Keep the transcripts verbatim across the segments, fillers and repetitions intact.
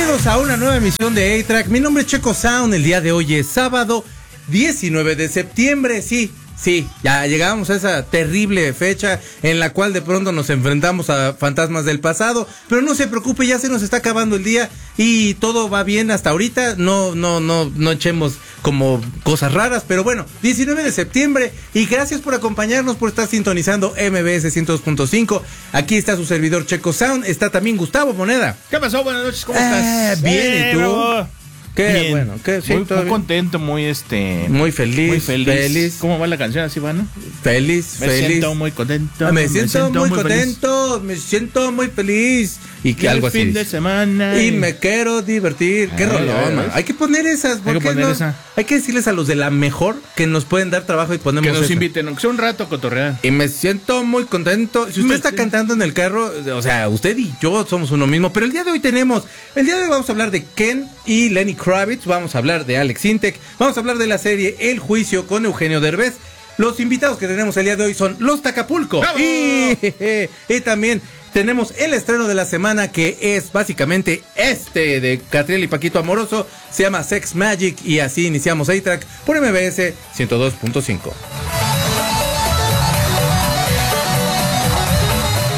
Bienvenidos a una nueva emisión de A-Track. Mi nombre es Checo Sound. El día de hoy es sábado diecinueve de septiembre. Sí, sí, ya llegamos a esa terrible fecha en la cual de pronto nos enfrentamos a fantasmas del pasado. Pero no se preocupe, ya se nos está acabando el día y todo va bien hasta ahorita. No, no, no, no echemos como cosas raras, pero bueno, diecinueve de septiembre, y gracias por acompañarnos, por estar sintonizando M B S ciento dos punto cinco. Aquí está su servidor Checo Sound, está también Gustavo Moneda. ¿Qué pasó? Buenas noches, ¿cómo Eh, estás? bien, ¿y tú? Bravo. Qué Bien. bueno, qué sí, muy, todo muy bien. contento, muy este Muy feliz, muy feliz. feliz. ¿Cómo va la canción? Así va, ¿no? Feliz, Me feliz. siento muy contento. Me siento muy feliz. contento, me siento muy feliz. Y que Y algo el así fin de dice. semana. Y me quiero divertir. Qué Ay, rolón, ay, man. ay. Hay que poner esas. ¿por Hay que qué poner no? esa. Hay que decirles a los de la mejor que nos pueden dar trabajo y ponemos Que nos esa. inviten, aunque sea un rato a cotorrear. Y me siento muy contento. Si usted Me está siento- cantando en el carro, o sea, usted y yo somos uno mismo. Pero el día de hoy tenemos, el día de hoy vamos a hablar de Ken y Lenny Kravitz. Vamos a hablar de Alex Intec. Vamos a hablar de la serie El Juicio con Eugenio Derbez. Los invitados que tenemos el día de hoy son los Tacapulco. ¡Bravo! Y, y también tenemos el estreno de la semana, que es básicamente este de Catriel y Paquito Amoroso. Se llama Sex Magic, y así iniciamos A-Track por M B S ciento dos punto cinco.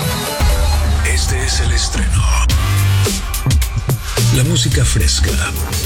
Este es el estreno. La música fresca,